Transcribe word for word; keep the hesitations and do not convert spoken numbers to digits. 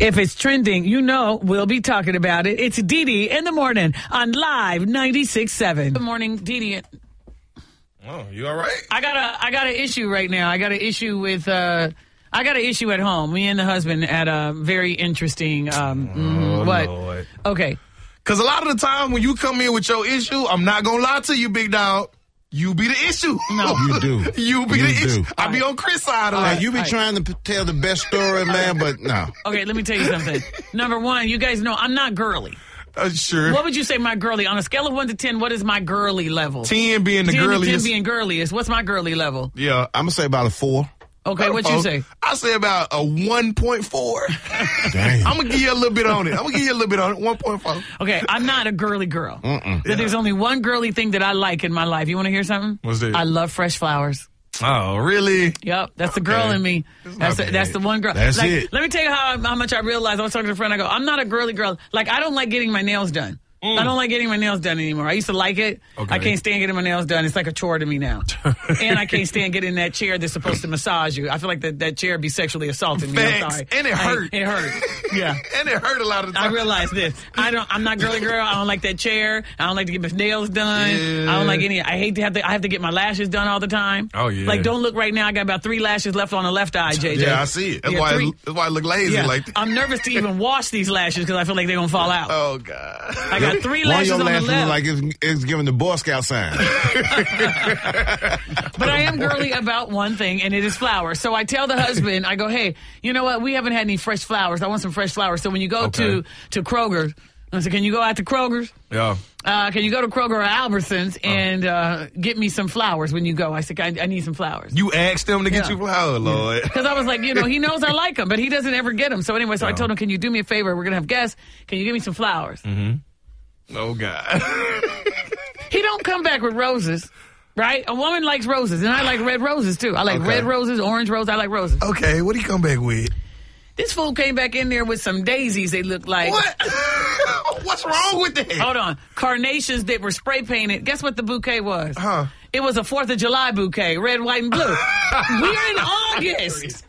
If it's trending, you know we'll be talking about it. It's Dee Dee in the morning on Live ninety-six point seven. Good morning, Dee Dee. Oh, you all right? I got a I got an issue right now. I got an issue with uh I got an issue at home. Me and the husband had a very interesting um Oh, mm, what? Lord. Okay. Because a lot of the time when you come in with your issue, I'm not going to lie to you, big dog. You be the issue. No. You do. You be You the do. issue. I be on Chris' side a Like, lot. you be All right. trying to p- tell the best story, man, but no. Okay, let me tell you something. Number one, you guys know I'm not girly. Uh, sure. What would you say my girly on a scale of one to ten? What is my girly level? ten being the ten to ten girliest. being girliest. What's my girly level? Yeah. I'm going to say about a four. Okay, what you say? I say about a one point four. Damn. I'm going to give you a little bit on it. I'm going to give you a little bit on it. one point four. Okay, I'm not a girly girl. Mm-mm. But there's only one girly thing that I like in my life. You want to hear something? What's that? I love fresh flowers. Oh, really? Yep, that's the girl Okay. in me. It's That's not the, that's bad. the one girl. That's like, it. Let me tell you how how much I realized. I was talking to a friend. I go, I'm not a girly girl. Like I don't like getting my nails done. Mm. I don't like getting my nails done anymore. I used to like it. Okay. I can't stand getting my nails done. It's like a chore to me now. And I can't stand getting in that chair that's supposed to massage you. I feel like that, that chair be sexually assaulting me. I'm Facts. sorry. And it I- hurt. It hurt. Yeah. And it hurt a lot of the I time. realize this. I don't. I'm not girly girl. I don't like that chair. I don't like to get my nails done. Yeah. I don't like any. I hate to have to. I have to get my lashes done all the time. Oh, yeah. Like don't look right now. I got about three lashes left on the left eye, J J. Yeah, I see it. That's, Yeah, why, three. it, that's why I look lazy Yeah. like that. I'm nervous to even wash these lashes because I feel like they're gonna fall out. Oh, God. I got three One of lashes your on the lashes left. look like it's, it's giving the Boy Scout sign. But I am girly about one thing, and it is flowers. So I tell the husband, I go, hey, you know what? We haven't had any fresh flowers. I want some fresh flowers. So when you go Okay. to, to Kroger's, I said, can you go out to Kroger's? Yeah. Uh, can you go to Kroger or Albertsons and uh, get me some flowers when you go? I said, I, I need some flowers. You asked them to get Yeah. you flowers, Lord. Because I was like, you know, he knows I like them, but he doesn't ever get them. So anyway, so I told him, can you do me a favor? We're going to have guests. Can you give me some flowers? Oh, God. He don't come back with roses, right? A woman likes roses, and I like red roses, too. I like Okay. red roses, orange roses. I like roses. Okay, what did he come back with? This fool came back in there with some daisies, they look like. What? What's wrong with that? Hold on. Carnations that were spray painted. Guess what the bouquet was? Huh. It was a fourth of July bouquet, red, white, and blue. We're in August.